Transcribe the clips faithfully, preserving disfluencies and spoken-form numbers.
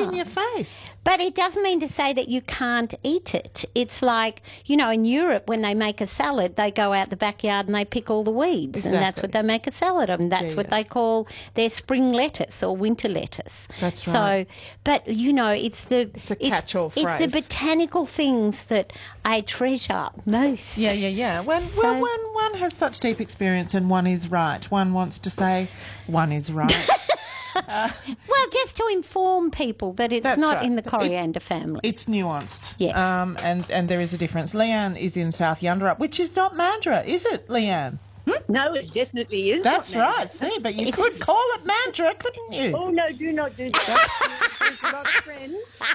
in your face. But it doesn't mean to say that you can't eat it. It's like, you know, in Europe, when they make a salad, they go out the backyard and they pick all the weeds. Exactly. And that's what they make a salad of. And that's Yeah, what yeah. they call their spring lettuce or winter lettuce. That's so, right. But, you know, it's the... It's a catch-all It's phrase. the botanical things that I treasure most. Yeah, yeah, yeah. When, So- well, when one has such deep experience and one is right, one wants to say one is right. Well, just to inform people that it's That's not right. in the It's- coriander family. It's nuanced. Yes. Um, and, and there is a difference. Leanne is in South Yunderup, which is not Mandurah, is it, Leanne? No, it definitely is. That's not right. See, but you could call it Mandurah, couldn't you? Oh, no, do not do that. There's a lot of friends.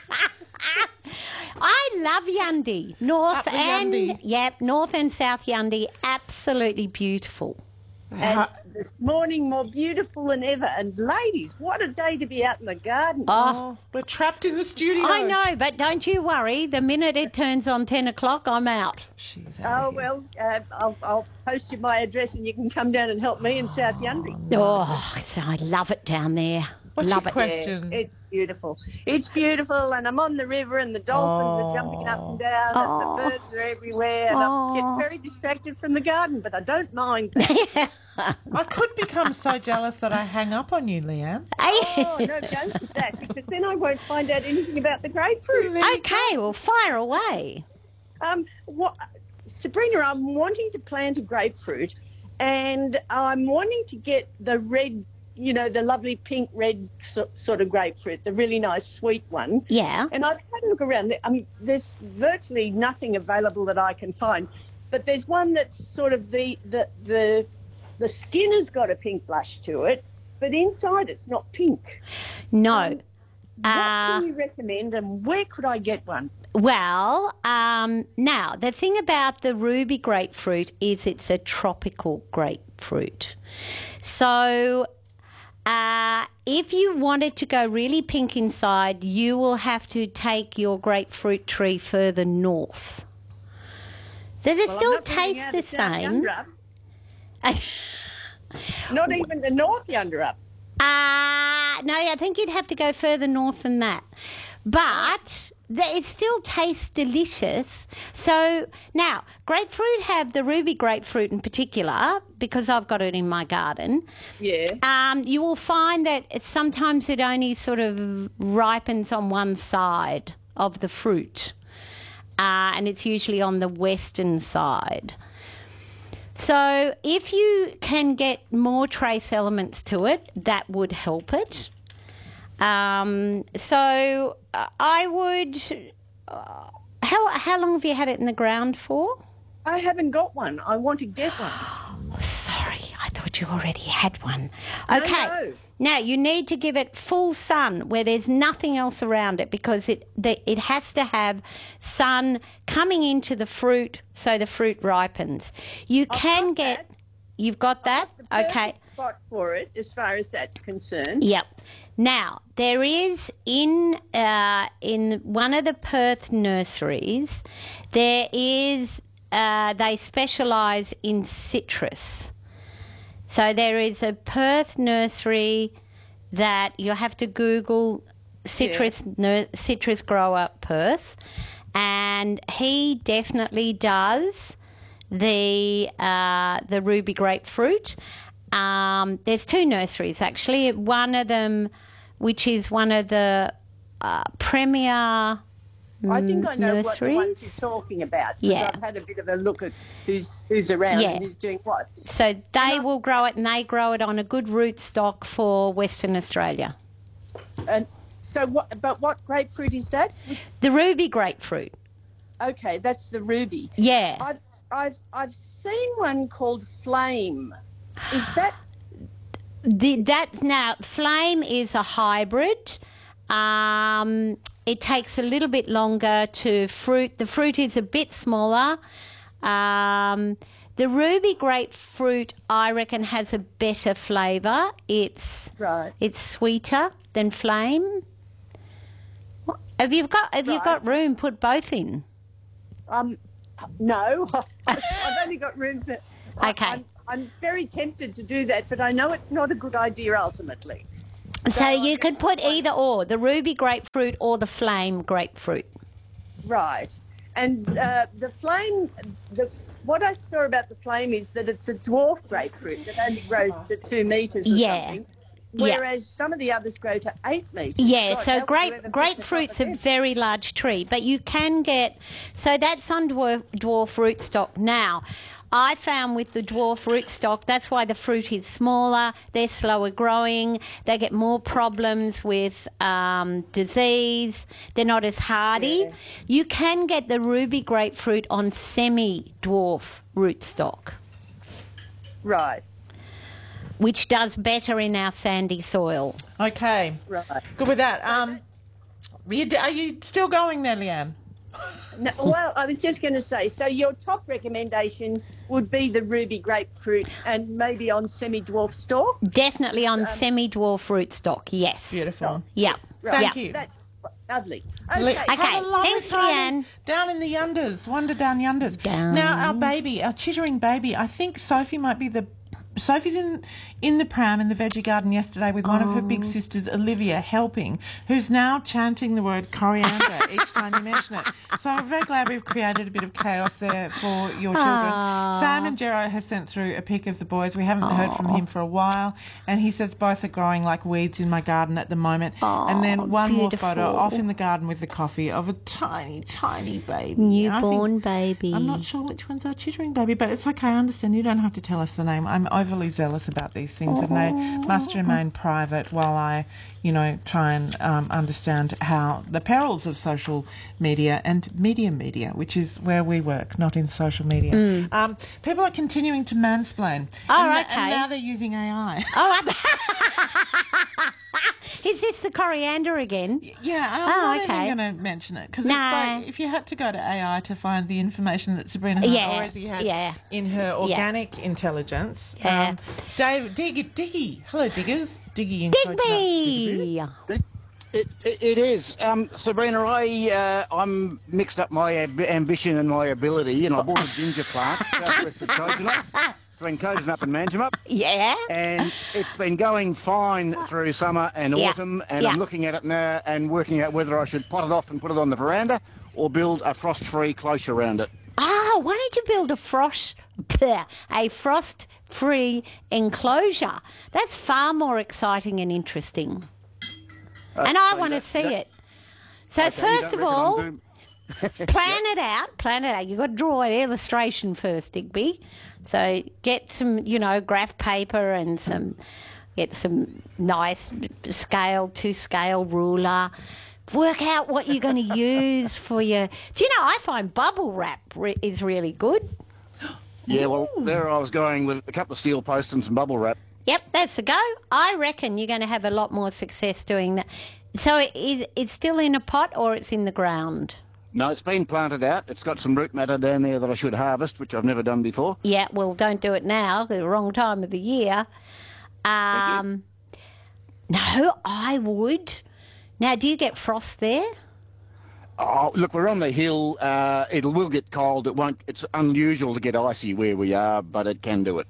I love Yundi. North Up the and Yundi. yep, North and South Yundi, absolutely beautiful. And this morning, more beautiful than ever. And ladies, what a day to be out in the garden. Oh, we're trapped in the studio. I know, but don't you worry. The minute it turns on ten o'clock, I'm out. She's out Oh, of here. well, uh, I'll, I'll post you my address and you can come down and help me in South Yundry. Oh, it's- I love it down there. What's love your it. question? Yeah, it's beautiful. It's beautiful, and I'm on the river, and the dolphins are jumping up and down, Oh. and the birds are everywhere, and Oh. I get very distracted from the garden, but I don't mind that. I could become so jealous that I hang up on you, Leanne. Oh, no, don't do that, because then I won't find out anything about the grapefruit. Okay, well, fire away. Um, what, Sabrina, I'm wanting to plant a grapefruit, and I'm wanting to get the red, you know, the lovely pink red so, sort of grapefruit, the really nice sweet one. Yeah. And I've had a look around. I mean, there's virtually nothing available that I can find, but there's one that's sort of the the the, the skin has got a pink blush to it, but inside it's not pink. No. What Uh, can you recommend, and where could I get one? Well, um, now, the thing about the ruby grapefruit is it's a tropical grapefruit. So uh, if you wanted to go really pink inside, you will have to take your grapefruit tree further north. So they Well, I'm still not moving taste out the of South same. Yunderup. Not even the North Yunderup. Uh, no, I think you'd have to go further north than that. But the, it still tastes delicious. So now, grapefruit have the ruby grapefruit in particular, because I've got it in my garden. Yeah. Um, you will find that it, sometimes it only sort of ripens on one side of the fruit. Uh, and it's usually on the western side. So if you can get more trace elements to it, that would help it. Um, so uh, I would... Uh, how, how long have you had it in the ground for? I haven't got one. I want to get one. Oh, sorry, I thought you already had one. Okay. no. Now, you need to give it full sun where there's nothing else around it, because it the, it has to have sun coming into the fruit so the fruit ripens. You can got get... that. You've got that? The perfect Okay. spot for it, as far as that's concerned. Yep. Now, there is in uh, in one of the Perth nurseries, there is... Uh, they specialise in citrus. So there is a Perth nursery that you have to Google citrus nur- citrus grower Perth, and he definitely does the uh, the ruby grapefruit. Um, there's two nurseries actually. One of them, which is one of the uh, premier. I think I know what the ones nurseries. you're talking about. 'Cause Yeah. I've had a bit of a look at who's who's around Yeah. and who's doing what. So they will grow it, and they grow it on a good root stock for Western Australia. And so what? But what grapefruit is that? The ruby grapefruit. Okay, that's the ruby. Yeah. I've I've I've seen one called Flame. Is that? The, that's now, Flame is a hybrid. Um, it takes a little bit longer to fruit. The fruit is a bit smaller. Um, the ruby grapefruit, I reckon, has a better flavour. It's Right. It's sweeter than Flame. What- Have you got Have you Right. got room? Put both in. Um, no. I've only got room for. I- Okay. I'm, I'm very tempted to do that, but I know it's not a good idea ultimately. So you could put either or, the ruby grapefruit or the flame grapefruit. Right. And uh, the flame, the, what I saw about the flame is that it's a dwarf grapefruit that only grows to two metres or Yeah. something. Yeah. Whereas some of the others grow to eight metres. Yeah, God, so how would you grape ever grapefruit's a pick it up very large tree, but you can get, so that's on dwarf, dwarf rootstock. Now, I found with the dwarf rootstock, that's why the fruit is smaller, they're slower growing, they get more problems with um, disease, they're not as hardy. Yeah. You can get the ruby grapefruit on semi-dwarf rootstock, Right, which does better in our sandy soil. Okay. right. Good with that. Um, you, are you still going there, Leanne? No, well, I was just going to say, so your top recommendation would be the ruby grapefruit and maybe on semi-dwarf stalk? Definitely on semi-dwarf rootstock, yes. Beautiful. Yeah. Thank yeah. you. That's lovely. Le- Okay. Okay, Have a lovely thanks, time Leanne. Down in the yunders, wander down yunders. Down. Now our baby, our chittering baby. I think Sophie might be the. Sophie's in in the pram in the veggie garden yesterday with one of her Oh. big sisters, Olivia, helping, who's now chanting the word coriander each time you mention it. So I'm very glad we've created a bit of chaos there for your children. Aw. Sam and Jero has sent through a pic of the boys. We haven't heard from him for a while, and he says both are growing like weeds in my garden at the moment. and then one more photo beautiful. off in the garden with the coffee of a tiny, tiny baby. I think- Newborn baby. I'm not sure which one's our chittering baby, but it's okay. I understand. You don't have to tell us the name. I'm overly zealous about these things, and they must remain private while I, you know, try and um, understand how the perils of social media and media media, which is where we work, not in social media. Um, people are continuing to mansplain. Oh, and, okay. And now they're using A I. Oh, is this the coriander again? Yeah, I'm Oh, not okay. even going to mention it because No. it's like if you had to go to A I to find the information that Sabrina Hart Yeah, already had yeah. in her organic intelligence. Yeah. Um, Dave, Dig, Diggy, hello Diggers, Diggy in Coach- Digby! It, it, it is. Um, Sabrina, I, uh, I'm mixed up my ab- ambition and my ability, and I bought a ginger plant southwest of Kojonup, between Kojonup and Manjimup, Yeah? and it's been going fine through summer and Yeah. autumn, and Yeah. I'm looking at it now and working out whether I should pot it off and put it on the veranda or build a frost-free cloche around it. Ah, why don't you build a frost, bleh, a frost-free enclosure? That's far more exciting and interesting. and I so want to that- see that- it. So Okay, you first don't of reckon I'm all, doing- plan it out. Plan it out. You've got to draw an illustration first, Digby. So get some, you know, graph paper and some, get some nice scale, two scale ruler. Work out what you're going to use for your. Do you know? I find bubble wrap re- is really good. Yeah, well, there I was going with a couple of steel posts and some bubble wrap. Yep, that's a go. I reckon you're going to have a lot more success doing that. So is it's still in a pot or it's in the ground? No, it's been planted out. It's got some root matter down there that I should harvest, which I've never done before. Yeah, well, don't do it now, the wrong time of the year. Um, no, I would. Now, do you get frost there? Oh, look, we're on the hill. Uh, it will get cold. It won't. It's unusual to get icy where we are, but it can do it.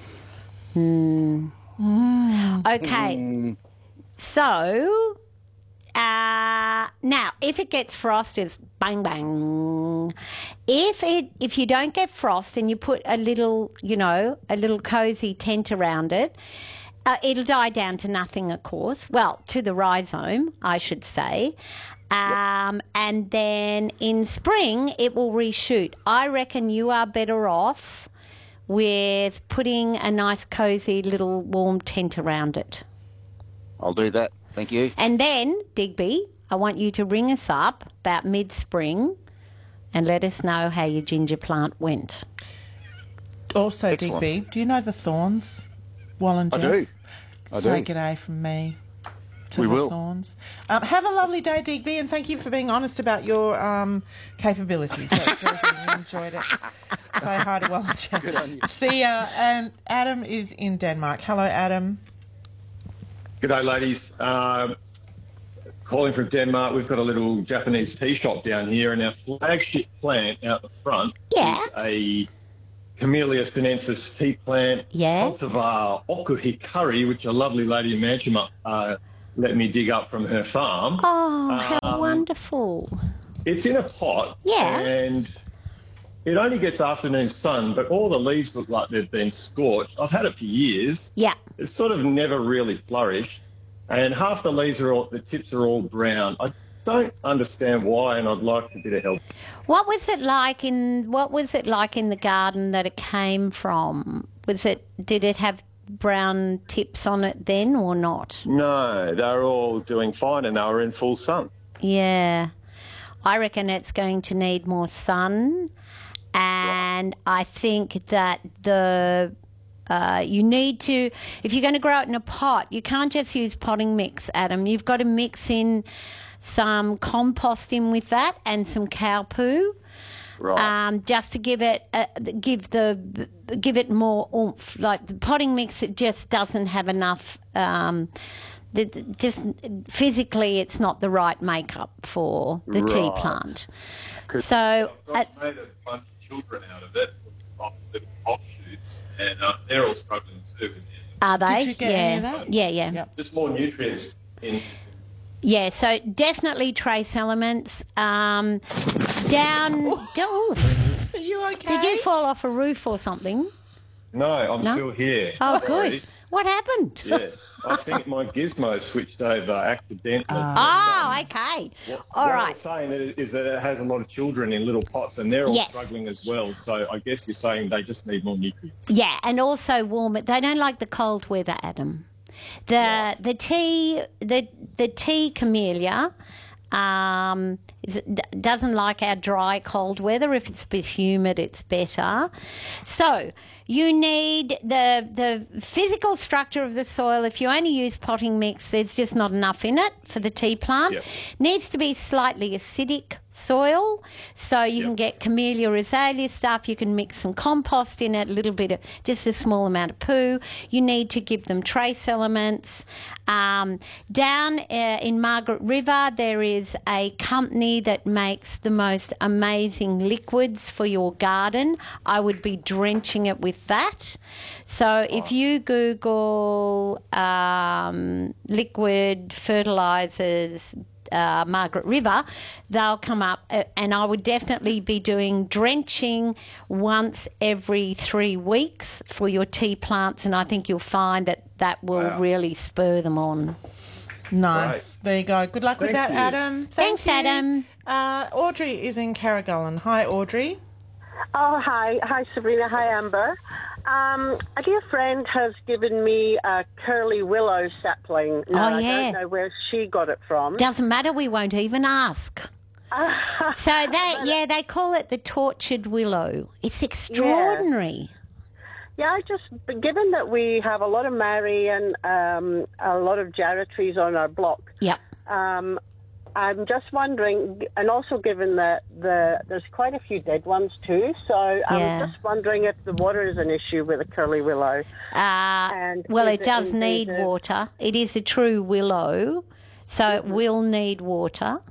Okay. So, uh, now, if it gets frost, it's bang bang. If it, if you don't get frost and you put a little, you know, a little cozy tent around it, uh, it'll die down to nothing, of course. Well, to the rhizome, I should say. Um, and then in spring, it will reshoot. I reckon you are better off with putting a nice cozy little warm tent around it. I'll do that. Thank you. And then, Digby, I want you to ring us up about mid-spring and let us know how your ginger plant went. Also, Excellent. Digby, do you know the Thorns? Wallen I Jeff? do. I Say do. g'day from me to We the will. Thorns. Um, have a lovely day, Digby, and thank you for being honest about your um, capabilities. That's very good. We enjoyed it. Say hi to Wallen Jeff. Good on you. See ya. And Adam is in Denmark. Hello, Adam. G'day, ladies. Um, calling from Denmark. We've got a little Japanese tea shop down here, and our flagship plant out the front Yeah. is a Camellia sinensis tea plant, Yeah. cultivar Okuhikari, which a lovely lady in Manjimup uh, let me dig up from her farm. Oh, how wonderful. It's in a pot. Yeah. And it only gets afternoon sun, but all the leaves look like they've been scorched. I've had it for years. Yeah. It's sort of never really flourished. And half the leaves are all, the tips are all brown. I don't understand why, and I'd like a bit of help. What was it like in what was it like in the garden that it came from? Was it did it have brown tips on it then or not? No, they're all doing fine and they were in full sun. Yeah. I reckon it's going to need more sun, and I think that the uh, you need to, if you're going to grow it in a pot, you can't just use potting mix, Adam. You've got to mix in some compost in with that and some cow poo. Right. Um, just to give it, uh, give the, give it more oomph. Like the potting mix, it just doesn't have enough. Um, the, just physically, it's not the right makeup for the tea Right. plant. So, uh, I've made a bunch of children out of it, off the offshoots, and uh, they're all struggling too. are they? Did you get yeah. any of that? Yeah, yeah. Yep. Just more nutrients in. Yeah, so definitely trace elements. Um, down. Oh, Are you okay? did you fall off a roof or something? No, I'm No? still here. Oh, Sorry. good. What happened? Yes, I think my gizmo switched over accidentally. Oh, okay. All what right. I'm saying is is that it has a lot of children in little pots, and they're all Yes. struggling as well. So I guess you're saying they just need more nutrients. Yeah, and also warm it. They don't like the cold weather, Adam. The the tea the the tea camellia um, is, d- doesn't like our dry cold weather. If it's a bit humid, it's better. So you need the the physical structure of the soil. If you only use potting mix, there's just not enough in it for the tea plant. Yep. Needs to be slightly acidic soil, so you can get Camellia azalea stuff. You can mix some compost in it, a little bit of just a small amount of poo. You need to give them trace elements. Um, down uh, in Margaret River, there is a company that makes the most amazing liquids for your garden. I would be drenching it with that. So if you Google um, liquid fertilizers, Uh, Margaret River, they'll come up, uh, and I would definitely be doing drenching once every three weeks for your tea plants, and I think you'll find that that will Wow. really spur them on. Nice. There you go. Good luck with Thank that, you. Adam. Thank Thanks, you. Adam. Uh, Audrey is in Carrigaline. Hi, Audrey. Oh, hi. Hi, Sabrina. Hi, Amber. Um, a dear friend has given me a curly willow sapling. Now, Oh, yeah. I don't know where she got it from. Doesn't matter, we won't even ask. So they, yeah, they call it the tortured willow. It's extraordinary. Yeah, I just, given that we have a lot of Mary and um, a lot of jarrah trees on our block, Yep. um, I'm just wondering, and also given that the there's quite a few dead ones too, so I'm Yeah. just wondering if the water is an issue with a curly willow. Uh, And well, is it it does need invasive? water. It is a true willow, so it will need water.